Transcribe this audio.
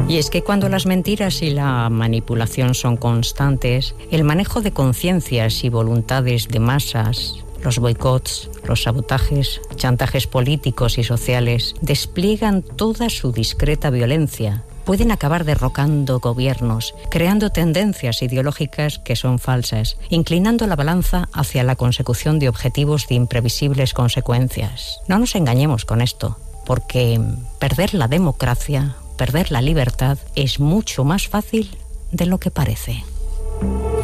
Y es que cuando las mentiras y la manipulación son constantes, el manejo de conciencias y voluntades de masas, los boicots, los sabotajes, chantajes políticos y sociales despliegan toda su discreta violencia. Pueden acabar derrocando gobiernos, creando tendencias ideológicas que son falsas, inclinando la balanza hacia la consecución de objetivos de imprevisibles consecuencias. No nos engañemos con esto, porque perder la democracia, perder la libertad, es mucho más fácil de lo que parece.